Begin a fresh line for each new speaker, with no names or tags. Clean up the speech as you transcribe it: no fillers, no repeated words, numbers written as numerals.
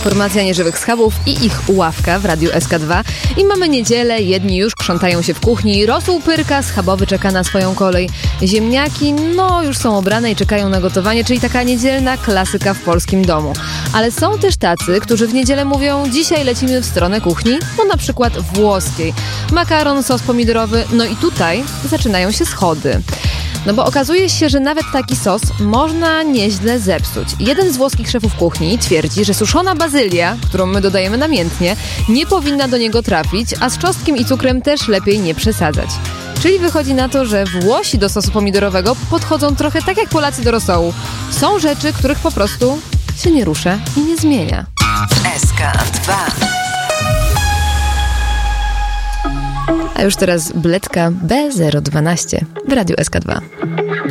Formacja Nieżywych Schabów i ich Ławka w Radiu SK2. I mamy niedzielę, jedni już krzątają się w kuchni, rosół pyrka, schabowy czeka na swoją kolej. Ziemniaki, już są obrane i czekają na gotowanie, czyli taka niedzielna klasyka w polskim domu. Ale są też tacy, którzy w niedzielę mówią, dzisiaj lecimy w stronę kuchni, na przykład włoskiej. Makaron, sos pomidorowy, i tutaj zaczynają się schody. Bo okazuje się, że nawet taki sos można nieźle zepsuć. Jeden z włoskich szefów kuchni twierdzi, że suszona bazylia, którą my dodajemy namiętnie, nie powinna do niego trafić, a z czosnkiem i cukrem też lepiej nie przesadzać. Czyli wychodzi na to, że Włosi do sosu pomidorowego podchodzą trochę tak jak Polacy do rosołu. Są rzeczy, których po prostu się nie rusza i nie zmienia.
SK2.
A już teraz bledka B012 w Radiu SK2.